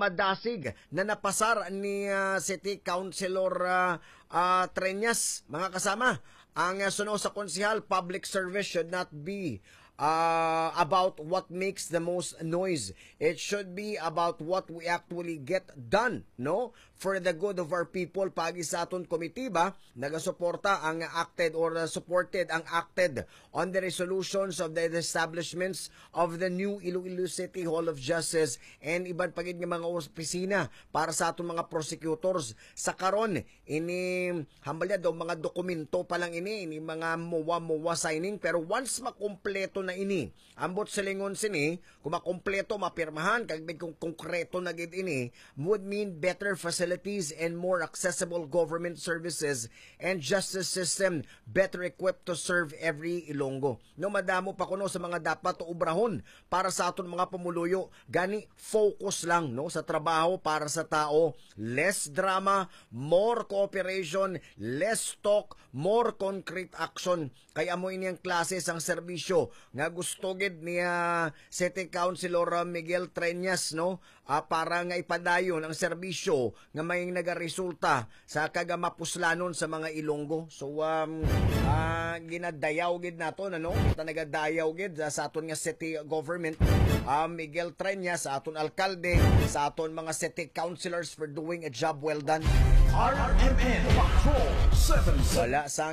madasig na napasar ni City Councilor Treñas. Mga kasama, ang suno sa konsehal, public service should not be about what makes the most noise. It should be about what we actually get done, no? For the good of our people. Pagi sa aton komitiba, nagasuporta ang acted or supported ang acted on the resolutions of the establishments of the new Iloilo City Hall of Justice and iban pagid nga mga opisina para sa aton mga prosecutors. Sa karon, ini hambalya daw mga dokumento pa lang ini mga muwa signing, pero once makumpleto na ini, ambot sa lingon sini, kung makumpleto, mapirmahan, kag kung konkreto na gid ini, would mean better facilities and more accessible government services and justice system better equipped to serve every Ilonggo. No, madamo pa kuno sa mga dapat ubrahon para sa aton mga pumuluyo. Gani focus lang no sa trabaho para sa tao. Less drama, more cooperation, less talk, more concrete action. Kaya mo ini ang klase sang serbisyo nga gusto gid niya City Councilor Miguel Treñas no, para nga ipadayon ang serbisyo nga may nagaresulta sa kagamapuslanon sa mga Ilonggo. So ginadayaw gid naton ano, kita nagadayaw gid sa aton nga city government, Miguel Treñas, sa aton alkalde, sa aton mga city councilors for doing a job well done. RMN Patrol 77.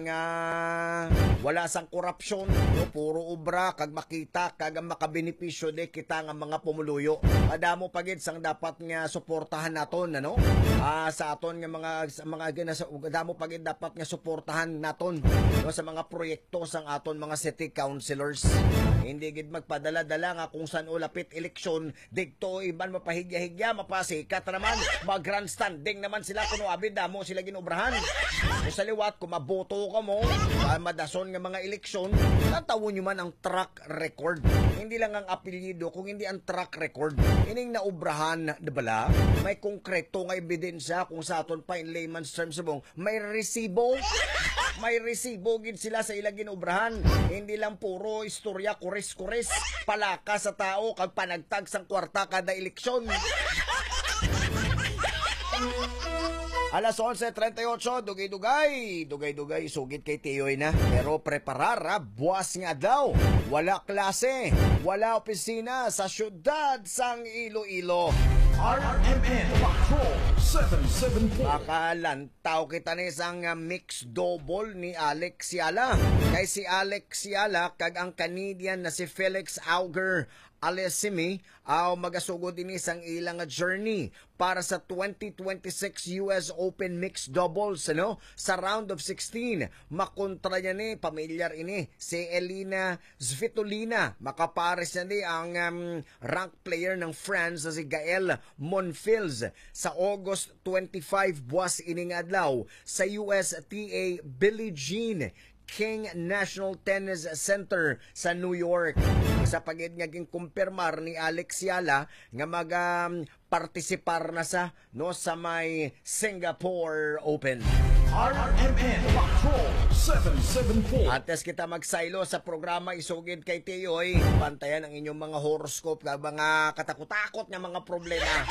Wala sang korupsyon, no? Puro obra kag makita kag makabenepisyo de kita nga mga pumuluyo. Adamo pagid sang dapat nga suportahan naton ano, sa aton nga adamo pagid dapat nga suportahan naton no, sa mga proyekto sang aton mga city councilors. Hindi gid magpadala-dala nga kung saan ulapit eleksyon, digto iban mapahigya-higya, mapasikat naman, mag-grandstanding naman sila kuno abid damo sila ginobrahan. Kung sa liwat, kung maboto ka mo, madason nga mga eleksyon, natawon nyo man ang track record. Hindi lang ang apelyido, kung hindi ang track record. Ining naubrahan, diba? May konkreto nga ebidensya kung sa aton pa in layman's terms sabong, may resibo. May resibo gid sila sa ilang ginobrahan. Hindi lang puro istorya, kuris-kuris, palaka sa tao, kag panagtag sang kwarta kada eleksyon. Alas 11:38, dugay-dugay, sugit kay Tiyoy na. Pero preparar, buwas nga daw. Wala klase, wala opisina sa syudad sang Iloilo. RMN Patrol 774. Makalantaw kita ni sang mix double ni Alex Yala. Kay si Alex Yala kag ang Canadian na si Felix Auger Alessimi magasugod din isang ilang journey para sa 2026 US Open Mixed Doubles ano, sa round of 16. Makontra niya ni, pamilyar ini, si Elina Svitolina. Makapares niya ni ang rank player ng France na si Gael Monfils sa August 25 buwas ining adlaw sa USTA Billie Jean King National Tennis Center sa New York. Sa pagid nga kumpirmar ni Alex Yala nga partisipar na sa no sa may Singapore Open. RMN Patrol 774. Ates kita magsaylo sa programa isugid kay Tiyoy. Bantayan ang inyong mga horoscope kag mga katakot-takot nga mga problema.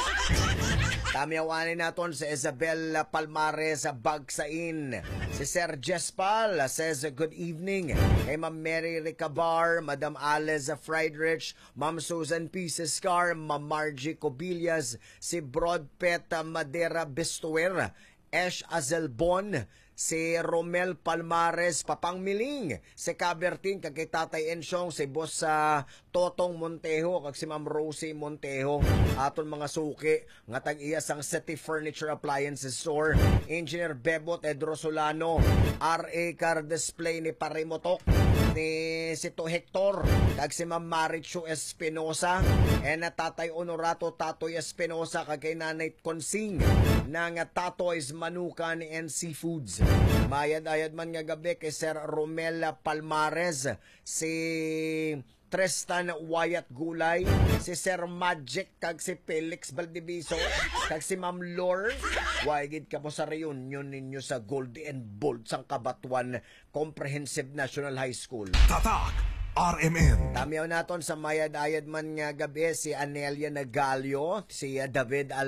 Tamiyawanin naton si Isabel Palmares sa Bagsain. Si Sir Jespal says good evening. Kay Ma'am Mary Ricabar, Madam Alice Friedrich, Ma'am Susan P. Siscar, Ma'am Margie Cobillas, si Broadpet Madera Bestuer, Esh Azelbon, si Romel Palmares, Papang Miling, si Cabertin, kag kay Tatay Ensyong, si Boss Totong Montejo, kag si Ma'am Rosie Montejo, aton mga suki, nga tag-iya sang City Furniture Appliances Store, Engineer Bebot Edro Solano, RA Car Display ni Parimotok, ni Sito Hector, kag si Ma'am Marichu Espinosa, and Tatay Honorato Tatoy Espinosa, kag kay Nanay Consing, ng Tatoy's Manukan and Seafoods. Mayad-ayad man nga gabi kay Sir Romel Palmares, si Tristan Wyatt Gulay, si Sir Magic, kag si Felix Valdiviso, kag si Ma'am Lore. Wagid ka po sa reunion ninyo sa Gold and Bold sang Kabatuan Comprehensive National High School. Tatak RMN. Tamiyaw naton sa mayad-ayad man nga gabi si Anelia Nagalio, si David